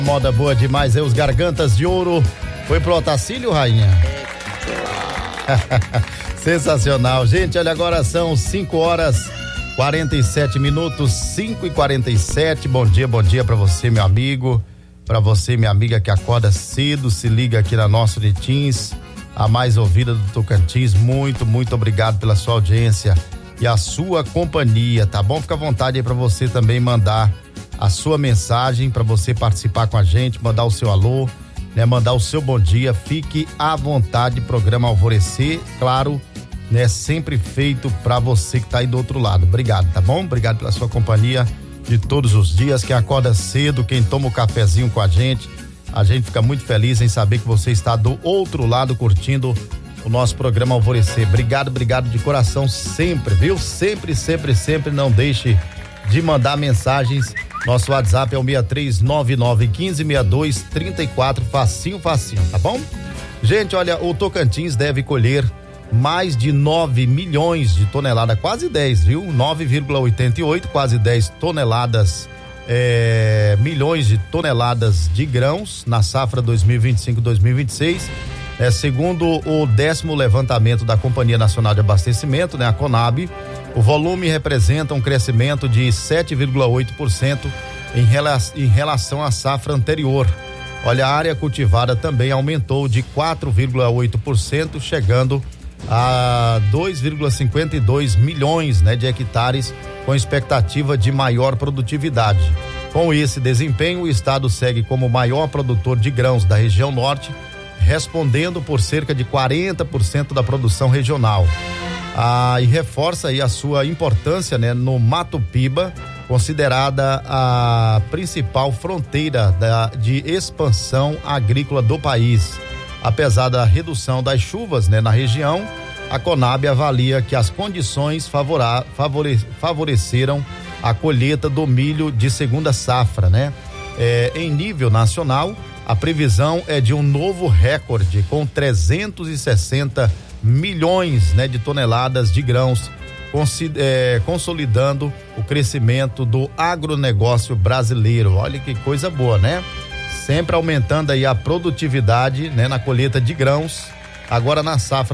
Moda boa demais, os Gargantas de Ouro. Foi pro Otacílio, rainha? Sensacional. Gente, olha, agora são 5h47, 5h47. Bom dia pra você, meu amigo. Pra você, minha amiga, que acorda cedo, se liga aqui na nossa Unitins, a mais ouvida do Tocantins. Muito obrigado pela sua audiência e a sua companhia, tá bom? Fica à vontade aí pra você também mandar a sua mensagem, para você participar com a gente, mandar o seu alô, né? Mandar o seu bom dia. Fique à vontade, programa Alvorecer, claro, né? Sempre feito para você que tá aí do outro lado. Obrigado, tá bom? Obrigado pela sua companhia de todos os dias, quem acorda cedo, quem toma o cafezinho com a gente fica muito feliz em saber que você está do outro lado curtindo o nosso programa Alvorecer. Obrigado de coração sempre, viu? Sempre, não deixe de mandar mensagens. Nosso WhatsApp é o 6399156234, facinho, tá bom? Gente, olha, o Tocantins deve colher mais de 9 milhões de toneladas, quase 10, viu? 9,88, quase 10 toneladas, milhões de toneladas de grãos na safra 2025-2026. Segundo o 10º levantamento da Companhia Nacional de Abastecimento, né, a Conab, o volume representa um crescimento de 7,8% em relação à safra anterior. Olha, a área cultivada também aumentou de 4,8%, chegando a 2,52 milhões, né, de hectares, com expectativa de maior produtividade. Com esse desempenho, o estado segue como o maior produtor de grãos da região norte, respondendo por cerca de 40% da produção regional. E reforça aí a sua importância, né, no Mato Piba, considerada a principal fronteira de expansão agrícola do país. Apesar da redução das chuvas, né, na região, a Conab avalia que as condições favoreceram a colheita do milho de segunda safra, né? Em nível nacional, a previsão é de um novo recorde com 360 milhões, né, de toneladas de grãos, consolidando o crescimento do agronegócio brasileiro. Olha que coisa boa, né? Sempre aumentando aí a produtividade, né, na colheita de grãos, agora na safra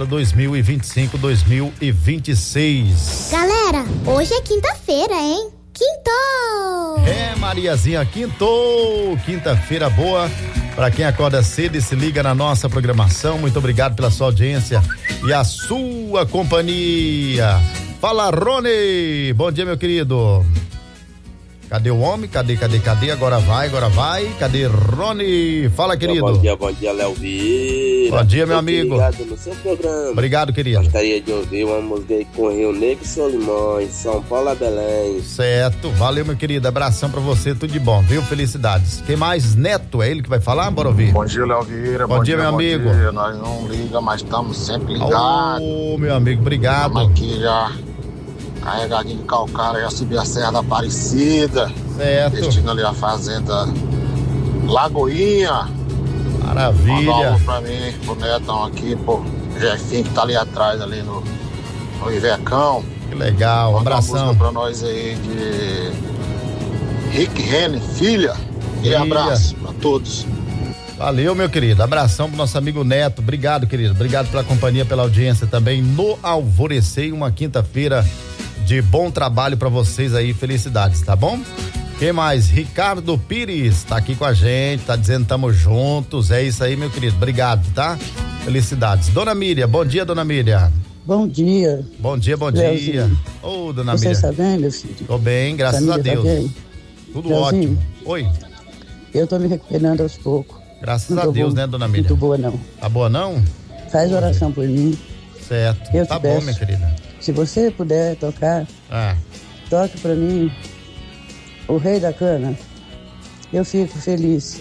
2025-2026. Galera, hoje é quinta-feira, hein? Quintou! Mariazinha, quintou! Quinta-feira boa para quem acorda cedo e se liga na nossa programação. Muito obrigado pela sua audiência e a sua companhia. Fala, Rony! Bom dia, meu querido. Cadê o homem? Cadê? Agora vai. Cadê Rony? Fala, querido. Bom dia, Léo Vieira. Bom dia, meu amigo. Obrigado no seu programa. Obrigado, querido. Gostaria de ouvir uma música aí com Rio Negro e Solimões, São Paulo a Belém. Certo, valeu, meu querido. Abração pra você, tudo de bom, viu? Felicidades. Quem mais? Neto, é ele que vai falar? Bora ouvir. Bom dia, Léo Vieira. Bom dia, meu amigo. Dia. Nós não liga, mas estamos sempre ligados. Ô, meu amigo, obrigado. Estamos aqui já carregadinho de calcário, já subi a Serra da Aparecida. Certo. Destino ali a fazenda Lagoinha. Maravilha. Manda um alô pra mim, pro Netão aqui, pro Jefinho que tá ali atrás, ali no Ivecão. Que legal, um abração. Uma música pra nós aí de Rick Rene, filha. E abraço pra todos. Valeu, meu querido. Abração pro nosso amigo Neto. Obrigado, querido. Obrigado pela companhia, pela audiência também no Alvorecer. Uma quinta-feira de bom trabalho pra vocês aí. Felicidades, tá bom? Quem mais? Ricardo Pires tá aqui com a gente, tá dizendo tamo juntos. É isso aí, meu querido. Obrigado, tá? Felicidades. Dona Miriam, bom dia, dona Miriam. Bom dia. Bom dia. Ô, dona Miriam. Você está bem, meu filho? Tô bem, graças a Deus. Tá bem? Tudo ótimo. Oi. Eu tô me recuperando aos poucos. Graças a Deus, né, dona Miriam? Muito boa, não. Tá boa, não? Faz oração por mim. Certo. Eu tá te bom, peço, minha querida. Se você puder tocar, toque pra mim o Rei da Cana. Eu fico feliz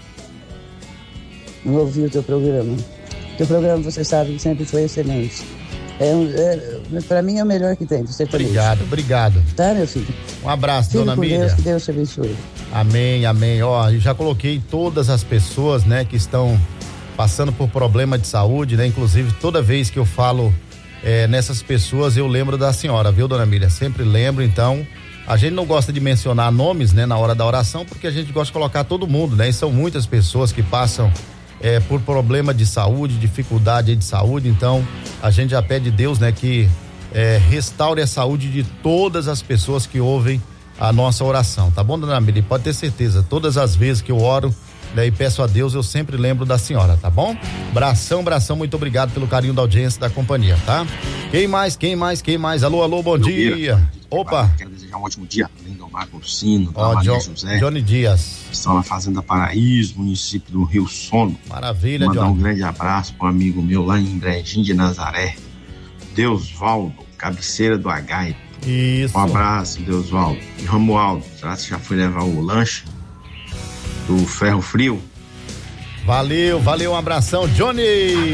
em ouvir o teu programa. Teu programa, você sabe, que sempre foi excelente. Pra mim é o melhor que tem. Você obrigado. Tá, meu filho? Um abraço, Fique dona com Miriam. Deus, que Deus te abençoe. Amém. Ó, eu já coloquei todas as pessoas, né, que estão passando por problema de saúde, né? Inclusive, toda vez que eu falo nessas pessoas, eu lembro da senhora, viu, dona Miriam? Sempre lembro, então, A gente não gosta de mencionar nomes, né, na hora da oração, porque a gente gosta de colocar todo mundo, né? E são muitas pessoas que passam por problema de saúde, dificuldade de saúde, então a gente já pede a Deus, né, que restaure a saúde de todas as pessoas que ouvem a nossa oração, tá bom, dona Amelie? Pode ter certeza, todas as vezes que eu oro, né, e peço a Deus, eu sempre lembro da senhora, tá bom? Bração, muito obrigado pelo carinho da audiência da companhia, tá? Quem mais? Alô, bom dia. Opa. Quero desejar um ótimo dia, Lindomar Cursino, José. Johnny Dias. Estão na Fazenda Paraíso, município do Rio Sono. Maravilha, Mandar um grande abraço para um amigo meu lá em Brejinho de Nazaré, Deusvaldo, cabeceira do Agaio. Isso. Um abraço, Deusvaldo. E Romualdo, será que você já foi levar o lanche do Ferro Frio? Valeu, um abração, Johnny.